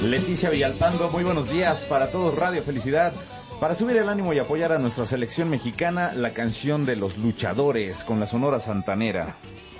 Leticia Villalpando, muy buenos días para todos, Radio Felicidad. Para subir el ánimo y apoyar a nuestra selección mexicana, la canción de los luchadores con la Sonora Santanera.